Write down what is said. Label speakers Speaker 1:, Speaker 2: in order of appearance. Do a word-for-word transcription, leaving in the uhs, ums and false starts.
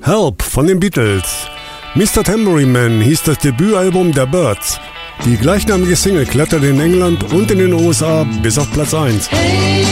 Speaker 1: Help von den Beatles. Mister Tambourine Man hieß das Debütalbum der Byrds. Die gleichnamige Single kletterte in England und in den U S A bis auf Platz eins.
Speaker 2: Hey.